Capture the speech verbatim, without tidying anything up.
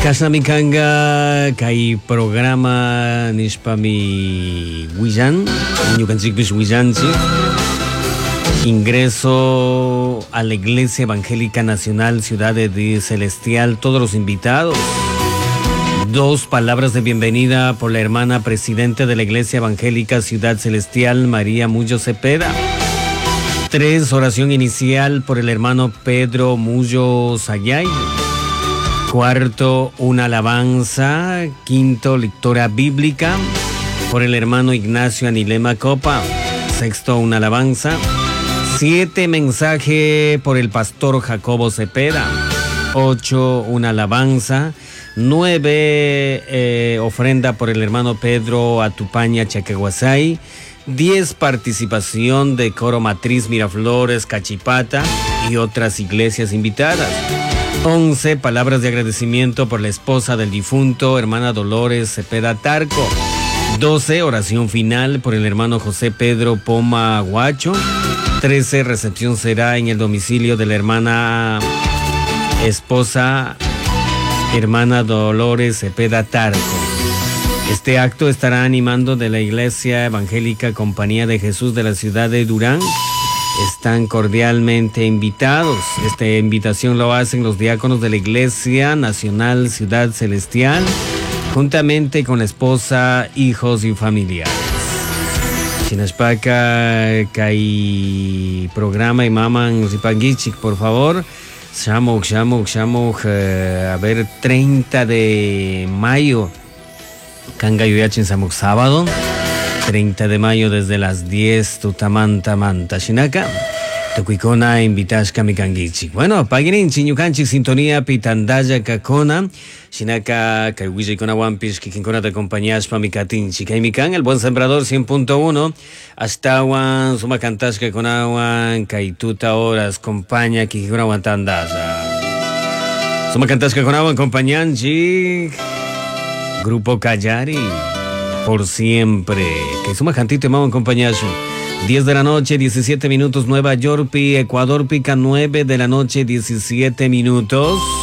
Kashnamikanga kai programa nishpami Willan, Ñukanchikpish Willanchi. Ingreso a la Iglesia Evangélica Nacional Ciudad de Celestial, todos los invitados. Dos palabras de bienvenida por la hermana presidente de la Iglesia Evangélica Ciudad Celestial, María Mullo Cepeda. Tres, oración inicial por el hermano Pedro Mullo Sayay. Cuarto, una alabanza. Quinto, lectura bíblica por el hermano Ignacio Anilema Copa. Sexto, una alabanza. Siete, mensaje por el pastor Jacobo Cepeda. Ocho, una alabanza. Nueve, eh, ofrenda por el hermano Pedro Atupaña Chacaguasay. Diez, participación de Coro Matriz Miraflores Cachipata y otras iglesias invitadas. Once, palabras de agradecimiento por la esposa del difunto, hermana Dolores Cepeda Tarco. Doce, oración final por el hermano José Pedro Poma Guacho. Trece, recepción será en el domicilio de la hermana esposa, hermana Dolores Cepeda Tarco. Este acto estará animando de la Iglesia Evangélica Compañía de Jesús de la ciudad de Durán. Están cordialmente invitados. Esta invitación lo hacen los diáconos de la Iglesia Nacional Ciudad Celestial, juntamente con la esposa, hijos y familiares. Chinashpaca, Kai programa y maman Zipangichik, por favor. Shamuk, Shamuk, Shamuk, eh, a ver, treinta de mayo. Kanga Yuyachin Samuk, sábado. treinta de mayo desde las diez, tutamanta manta Shinaka, Tokuikona invitashka mikangichik. Bueno, paginin chiñukanchik sintonía pitandaya kakona, Shinaka kaiwilla ikona wampish kikinkona te acompañashpa mikatinchik. Kaimikan, el buen sembrador cien punto uno, astawan suma kantashka konawan, kaituta horas compaña kikikona wantandaya. Suma kantashka konawan compañanchik, Grupo Callari. Por siempre. Que suma jantito y mamo compañazo. diez de la noche, diecisiete minutos, Nueva York, Ecuador, pica nueve de la noche, diecisiete minutos.